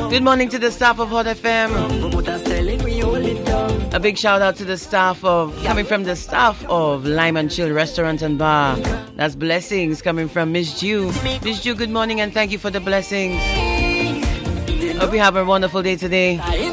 Good morning to the staff of Hot FM. A big shout out to the staff coming from the staff of Lime and Chill Restaurant and Bar. That's blessings coming from Miss Jew. Miss Jew, good morning and thank you for the blessings. Hope you have a wonderful day today.